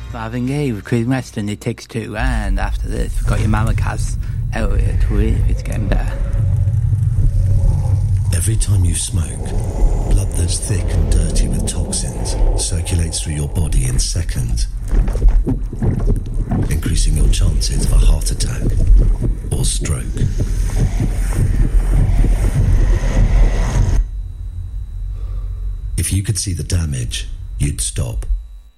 Marvin Gaye with Chris Weston, It Takes Two, and after this we've got your Mama Cass Elliot with It's Getting Better. Every time you smoke, blood that's thick and dirty with toxins circulates through your body in seconds, increasing your chances of a heart attack or stroke. If you could see the damage, you'd stop.